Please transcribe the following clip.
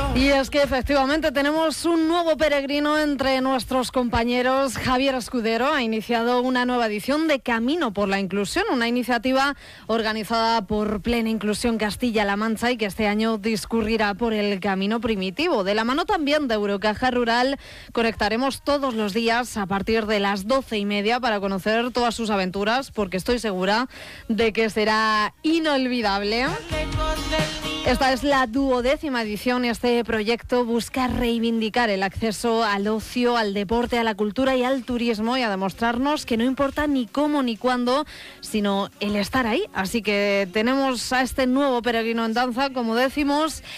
Y es que efectivamente tenemos un nuevo peregrino entre nuestros compañeros. Javier Escudero ha iniciado una nueva edición de Camino por la Inclusión, una iniciativa organizada por Plena Inclusión Castilla-La Mancha y que este año discurrirá por el camino primitivo. De la mano también de Eurocaja Rural conectaremos todos los días a partir de las 12:30 para conocer todas sus aventuras, porque estoy segura de que será inolvidable. Esta es la 12ª edición y este proyecto busca reivindicar el acceso al ocio, al deporte, a la cultura y al turismo y a demostrarnos que no importa ni cómo ni cuándo, sino el estar ahí. Así que tenemos a este nuevo peregrino en danza, como decimos,